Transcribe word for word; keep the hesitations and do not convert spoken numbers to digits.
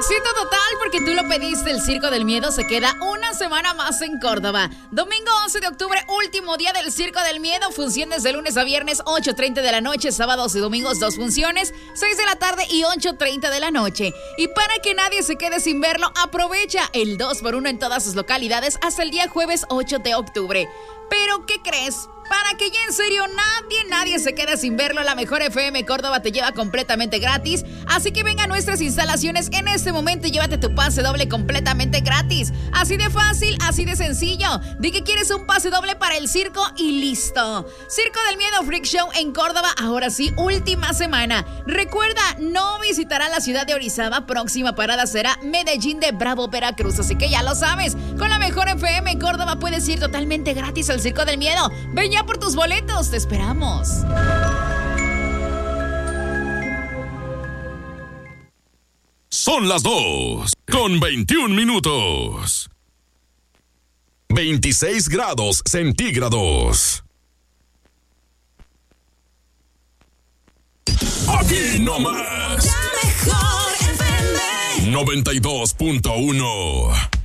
Éxito total porque tú lo pediste. El Circo del Miedo se queda una semana más en Córdoba. Domingo once de octubre, último día del Circo del Miedo. Funciones de lunes a viernes, ocho treinta de la noche. Sábados y domingos, dos funciones, seis de la tarde y ocho treinta de la noche. Y para que nadie se quede sin verlo, aprovecha el dos por uno en todas sus localidades hasta el día jueves ocho de octubre. Pero, ¿qué crees? Para que ya en serio nadie, nadie se quede sin verlo, la Mejor F M Córdoba te lleva completamente gratis. Así que venga a nuestras instalaciones en este momento y llévate tu pase doble completamente gratis. Así de fácil, así de sencillo. Di que quieres un pase doble para el circo y listo. Circo del Miedo Freak Show en Córdoba, ahora sí, última semana. Recuerda, no visitará la ciudad de Orizaba. Próxima parada será Medellín de Bravo, Veracruz. Así que ya lo sabes, con la Mejor F M Córdoba puedes ir totalmente gratis al Circo del Miedo. Ven ya por tus boletos, te esperamos. Son las dos con veintiún minutos. veintiséis grados centígrados. Aquí nomás. La Mejor F M noventa y dos punto uno.